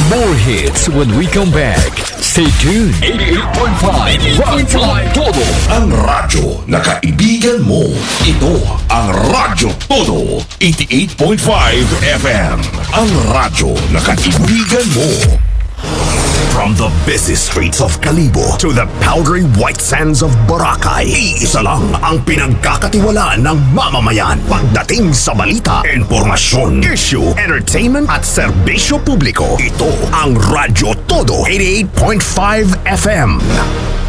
More hits when we come back. Stay tuned. 88.5 Rock Fly Todo. Ang radyo na kaibigan mo. Ito ang Radyo Todo. 88.5 FM. Ang radyo na kaibigan mo. From the busy streets of Kalibo to the powdery white sands of Boracay, iisa lang ang pinagkakatiwalaan ng mamamayan pagdating sa balita, informasyon, issue, entertainment at serbisyo publiko. Ito ang Radyo Todo 88.5 FM.